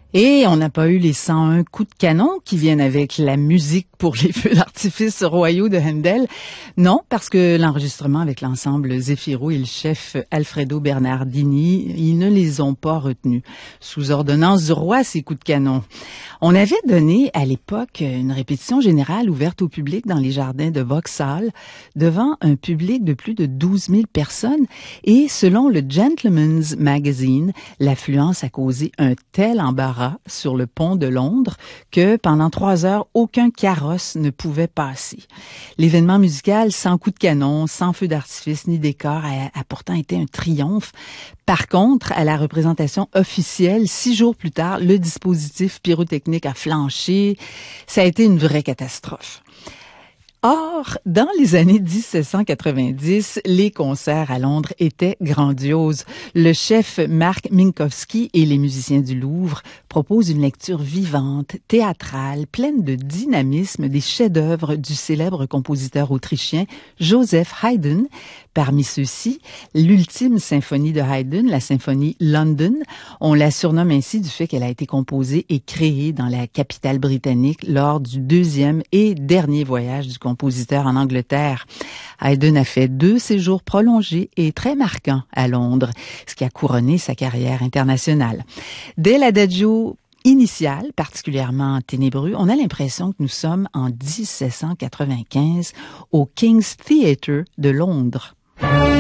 Et on n'a pas eu les 101 coups de canon qui viennent avec la musique pour les feux d'artifice royaux de Handel. Non, parce que l'enregistrement avec l'ensemble Zefiro et le chef Alfredo Bernardini, ils ne les ont pas retenus. Sous ordonnance du roi, ces coups de canon. On avait donné à l'époque une répétition générale ouverte au public dans les jardins de Vauxhall devant un public de plus de 12 000 personnes. Et selon le Gentleman's Magazine, l'affluence a causé un tel embarras sur le pont de Londres que pendant 3 heures, aucun carrosse ne pouvait passer. L'événement musical, sans coup de canon, sans feu d'artifice ni décor, a pourtant été un triomphe. Par contre, à la représentation officielle, 6 jours plus tard, le dispositif pyrotechnique a flanché. Ça a été une vraie catastrophe. Or, dans les années 1790, les concerts à Londres étaient grandioses. Le chef Mark Minkowski et les musiciens du Louvre proposent une lecture vivante, théâtrale, pleine de dynamisme des chefs-d'œuvre du célèbre compositeur autrichien Joseph Haydn. Parmi ceux-ci, l'ultime symphonie de Haydn, la symphonie London, on la surnomme ainsi du fait qu'elle a été composée et créée dans la capitale britannique lors du 2e et dernier voyage du compositeur en Angleterre. Haydn a fait 2 séjours prolongés et très marquants à Londres, ce qui a couronné sa carrière internationale. Dès l'adagio initial, particulièrement ténébreux, on a l'impression que nous sommes en 1795 au King's Theatre de Londres.